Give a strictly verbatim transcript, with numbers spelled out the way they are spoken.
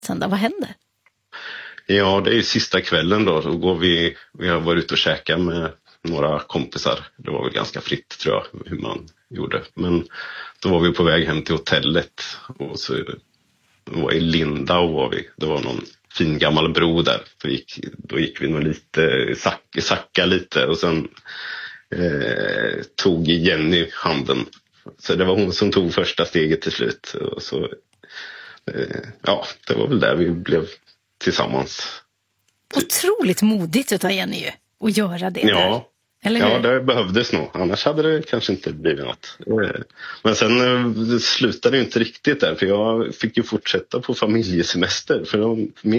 sen då? Vad händer? Ja, det är ju sista kvällen då. Då går vi, vi har varit ute och käkat med några kompisar. Det var väl ganska fritt tror jag hur man gjorde. Men då var vi på väg hem till hotellet. Och så var i Lindau var vi. Det var någon fin gammal bro där. Då gick, då gick vi nog lite, sack, sacka lite. Och sen eh, tog Jenny handen. Så det var hon som tog första steget till slut. Och så, eh, ja, det var väl där vi blev tillsammans. Otroligt modigt utav Jenny ju, att göra det ja. där. Eller hur? Ja, det behövdes nog. Annars hade det kanske inte blivit något. Men sen slutade det inte riktigt där. För jag fick ju fortsätta på familjesemester. För de,